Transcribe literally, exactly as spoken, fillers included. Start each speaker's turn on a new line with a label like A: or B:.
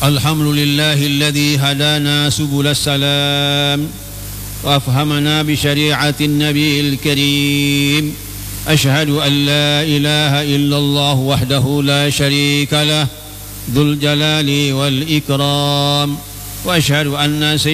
A: الحمد لله الذي هدانا سبل السلام وأفهمنا بشريعة النبي الكريم. أشهد أن لا إله إلا الله وحده لا شريك له ذو الجلال والإكرام، وأشهد أن سيدنا